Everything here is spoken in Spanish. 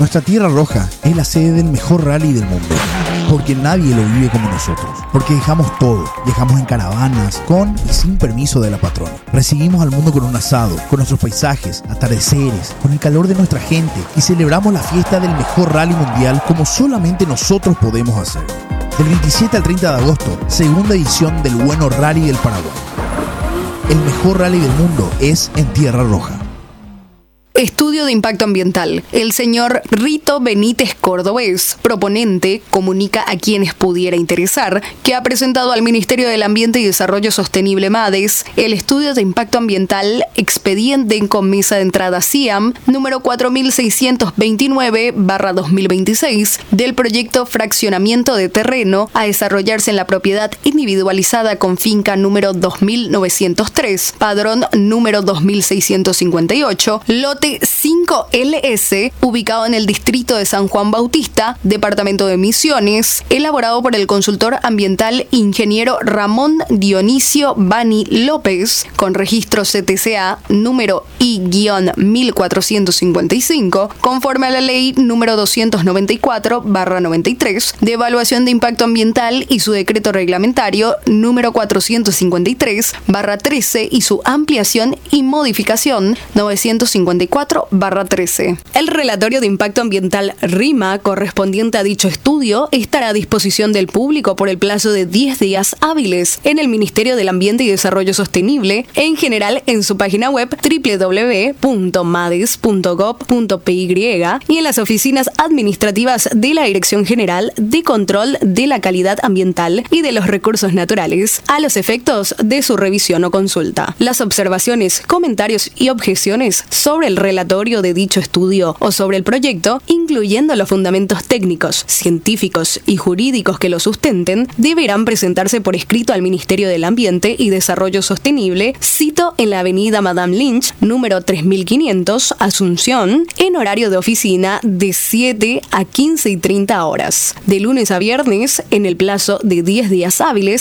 Nuestra Tierra Roja es la sede del mejor rally del mundo, porque nadie lo vive como nosotros, porque dejamos todo, viajamos en caravanas, con y sin permiso de la patrona. Recibimos al mundo con un asado, con nuestros paisajes, atardeceres, con el calor de nuestra gente y celebramos la fiesta del mejor rally mundial como solamente nosotros podemos hacer. Del 27 al 30 de agosto, segunda edición del Bueno Rally del Paraguay. El mejor rally del mundo es en Tierra Roja. Estudio de impacto ambiental. El señor Rito Benítez Cordobés, proponente, comunica a quienes pudiera interesar que ha presentado al Ministerio del Ambiente y Desarrollo Sostenible MADES el estudio de impacto ambiental expediente con mesa de entrada CIAM número 4629/2026 del proyecto Fraccionamiento de Terreno a desarrollarse en la propiedad individualizada con finca número 2903, padrón número 2658, lote 5LS, ubicado en el distrito de San Juan Bautista, departamento de Misiones, elaborado por el consultor ambiental ingeniero Ramón Dionisio Bani López, con registro CTCA número I-1455, conforme a la ley número 294/93 de evaluación de impacto ambiental y su decreto reglamentario número 453/13 y su ampliación y modificación 954/13. El relatorio de impacto ambiental RIMA correspondiente a dicho estudio estará a disposición del público por el plazo de 10 días hábiles en el Ministerio del Ambiente y Desarrollo Sostenible, en general en su página web www.mades.gov.py y en las oficinas administrativas de la Dirección General de Control de la Calidad Ambiental y de los Recursos Naturales, a los efectos de su revisión o consulta. Las observaciones, comentarios y objeciones sobre el relatorio de dicho estudio o sobre el proyecto, incluyendo los fundamentos técnicos, científicos y jurídicos que lo sustenten, deberán presentarse por escrito al Ministerio del Ambiente y Desarrollo Sostenible, cito en la avenida Madame Lynch, número 3500, Asunción, en horario de oficina de 7 a 15:30 horas, de lunes a viernes, en el plazo de 10 días hábiles,